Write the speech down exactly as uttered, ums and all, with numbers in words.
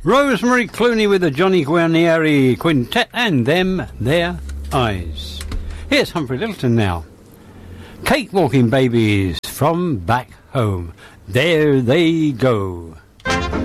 Rosemary Clooney with the Johnny Guarnieri Quintet and Them Their Eyes. Here's Humphrey Lyttelton now. Cake Walking Babies from Back Home. There they go.